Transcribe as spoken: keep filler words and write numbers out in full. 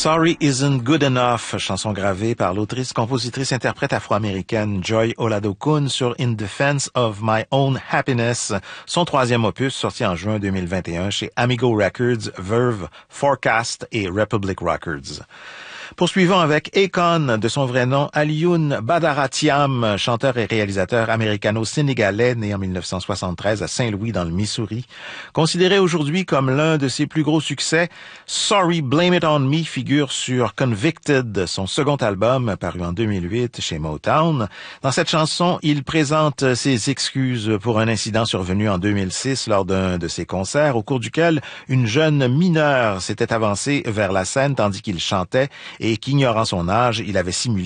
Sorry Isn't Good Enough, chanson gravée par l'autrice, compositrice, interprète afro-américaine Joy Oladokun sur In Defense of My Own Happiness, son troisième opus sorti en juin deux mille vingt et un chez Amigo Records, Verve, Forecast et Republic Records. Poursuivons avec Akon, de son vrai nom Alioune Badaratiam, chanteur et réalisateur américano-sénégalais né en mille neuf cent soixante-treize à Saint-Louis dans le Missouri. Considéré aujourd'hui comme l'un de ses plus gros succès, Sorry Blame It On Me figure sur Convicted, son second album paru en deux mille huit chez Motown. Dans cette chanson, il présente ses excuses pour un incident survenu en deux mille six lors d'un de ses concerts au cours duquel une jeune mineure s'était avancée vers la scène tandis qu'il chantait et qu'ignorant son âge, il avait simulé